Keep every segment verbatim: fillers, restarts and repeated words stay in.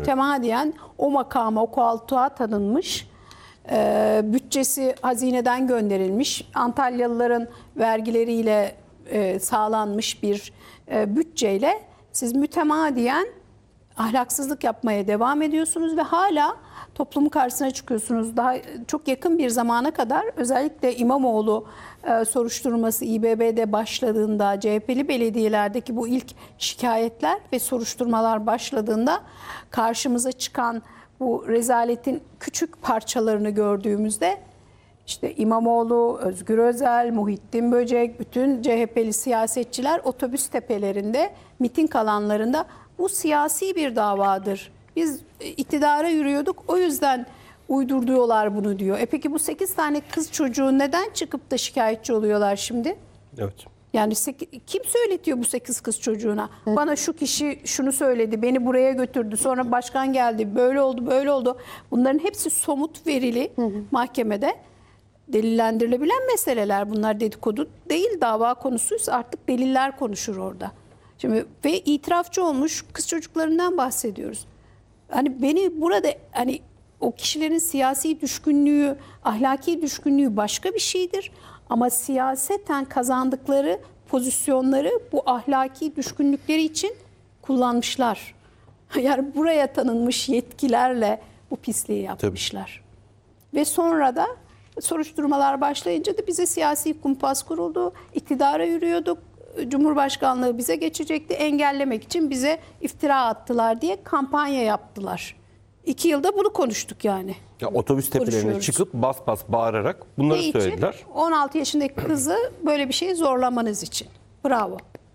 mütemadiyen o makama, o koltuğa tanınmış, e, bütçesi hazineden gönderilmiş, Antalyalıların vergileriyle e, sağlanmış bir e, bütçeyle siz mütemadiyen ahlaksızlık yapmaya devam ediyorsunuz ve hala toplumun karşısına çıkıyorsunuz. Daha çok yakın bir zamana kadar özellikle İmamoğlu e, soruşturması İ B B'de başladığında, C H P'li belediyelerdeki bu ilk şikayetler ve soruşturmalar başladığında karşımıza çıkan bu rezaletin küçük parçalarını gördüğümüzde işte İmamoğlu, Özgür Özel, Muhittin Böcek, bütün C H P'li siyasetçiler otobüs tepelerinde, miting alanlarında bu siyasi bir davadır. Biz iktidara yürüyorduk, o yüzden uydurduyorlar bunu diyor. E peki bu sekiz tane kız çocuğu neden çıkıp da şikayetçi oluyorlar şimdi? Evet. Yani kim söyletiyor bu sekiz kız çocuğuna? Hı. Bana şu kişi şunu söyledi, beni buraya götürdü, sonra başkan geldi, böyle oldu, böyle oldu. Bunların hepsi somut verili hı hı. mahkemede delillendirilebilen meseleler. Bunlar dedikodu değil, dava konusuysa artık deliller konuşur orada. Şimdi ve itirafçı olmuş kız çocuklarından bahsediyoruz. Hani beni burada hani o kişilerin siyasi düşkünlüğü, ahlaki düşkünlüğü başka bir şeydir. Ama siyaseten kazandıkları pozisyonları bu ahlaki düşkünlükleri için kullanmışlar. Yani buraya tanınmış yetkilerle bu pisliği yapmışlar. Tabii. Ve sonra da soruşturmalar başlayınca da bize siyasi kumpas kuruldu. İktidara yürüyorduk. Cumhurbaşkanlığı bize geçecekti. Engellemek için bize iftira attılar diye kampanya yaptılar. İki yılda bunu konuştuk yani. Ya otobüs tepelerine çıkıp bas bas bağırarak bunları ne söylediler. Için? on altı yaşındaki kızı böyle bir şey zorlamanız için. Bravo.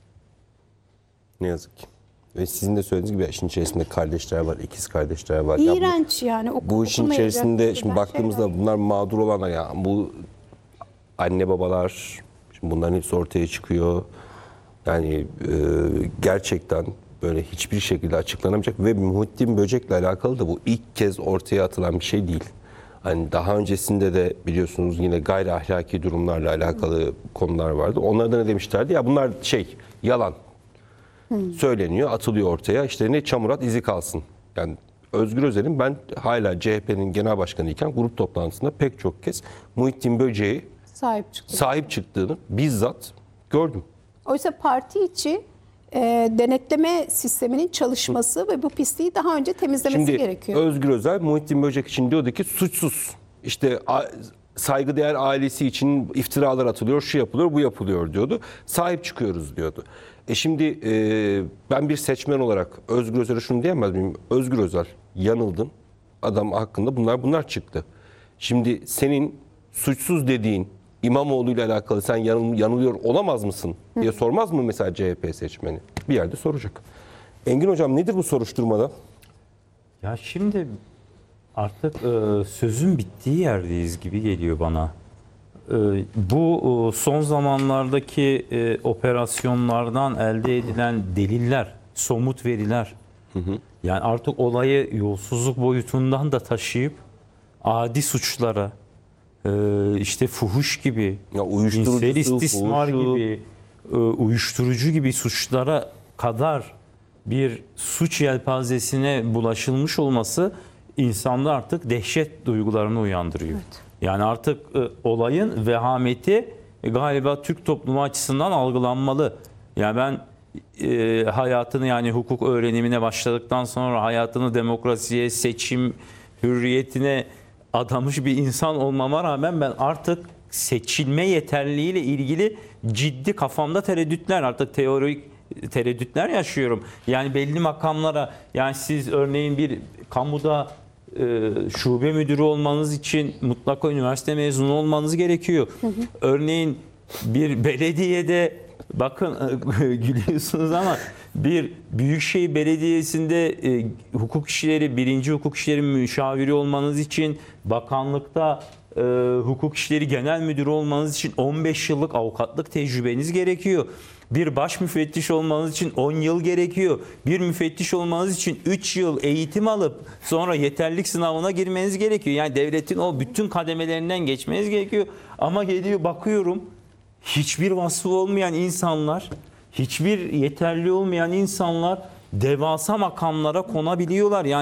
Ne yazık ki. Ve sizin de söylediğiniz gibi işin içerisinde kardeşler var, ikiz kardeşler var. İğrenç ya bu, yani. Oku, bu işin içerisinde şimdi baktığımızda şeyler. Bunlar mağdur olanlar ya. Bu anne babalar, şimdi bunların hepsi ortaya çıkıyor. Yani e, gerçekten böyle hiçbir şekilde açıklanamayacak ve Muhittin Böcek'le alakalı da bu ilk kez ortaya atılan bir şey değil. Hani daha öncesinde de biliyorsunuz yine gayri ahlaki durumlarla alakalı konular vardı. Onlara da ne demişlerdi? Ya bunlar şey yalan. Hmm. Söyleniyor, atılıyor ortaya. İşte ne çamurat izi kalsın. Yani Özgür Özel'in ben hala C H P'nin genel başkanı iken grup toplantısında pek çok kez Muhittin Böcek'e sahip, çıktı. sahip çıktığını bizzat gördüm. Oysa parti içi e, denetleme sisteminin çalışması Hı. ve bu pisliği daha önce temizlemesi Şimdi, gerekiyor. Özgür Özel Muhittin Böcek için diyordu ki suçsuz. İşte saygıdeğer ailesi için iftiralar atılıyor, şu yapılıyor, bu yapılıyor diyordu. Sahip çıkıyoruz diyordu. E şimdi e, ben bir seçmen olarak Özgür Özel'e şunu diyemez miyim? Özgür Özel yanıldın. Adam hakkında bunlar bunlar çıktı. Şimdi senin suçsuz dediğin İmamoğlu ile alakalı sen yanıl, yanılıyor olamaz mısın diye sormaz mı mesela C H P seçmeni? Bir yerde soracak. Engin Hocam nedir bu soruşturmada? Ya şimdi artık e, sözün bittiği yerdeyiz gibi geliyor bana. E, bu e, son zamanlardaki e, operasyonlardan elde edilen deliller, somut veriler. Hı hı. Yani artık olayı yolsuzluk boyutundan da taşıyıp adi suçlara, işte fuhuş gibi, cinsel istismar fuhuşu. gibi, uyuşturucu gibi suçlara kadar bir suç yelpazesine bulaşılmış olması insanda artık dehşet duygularını uyandırıyor. Evet. Yani artık olayın vehameti galiba Türk toplumu açısından algılanmalı. Yani ben e, hayatını yani hukuk öğrenimine başladıktan sonra hayatını demokrasiye, seçim hürriyetine adamış bir insan olmama rağmen ben artık seçilme yeterliliğiyle ilgili ciddi kafamda tereddütler, artık teorik tereddütler yaşıyorum. Yani belli makamlara, yani siz örneğin bir kamuda e, şube müdürü olmanız için mutlaka üniversite mezunu olmanız gerekiyor. Hı hı. Örneğin bir belediyede, bakın gülüyorsunuz ama bir büyükşehir belediyesinde e, hukuk işleri, birinci hukuk işleri müşaviri olmanız için, bakanlıkta e, hukuk işleri genel müdürü olmanız için on beş yıllık avukatlık tecrübeniz gerekiyor. Bir baş müfettiş olmanız için on yıl gerekiyor. Bir müfettiş olmanız için üç yıl eğitim alıp sonra yeterlilik sınavına girmeniz gerekiyor. Yani devletin o bütün kademelerinden geçmeniz gerekiyor. Ama geliyor bakıyorum, hiçbir vasfı olmayan insanlar, hiçbir yeterli olmayan insanlar devasa makamlara konabiliyorlar. Yani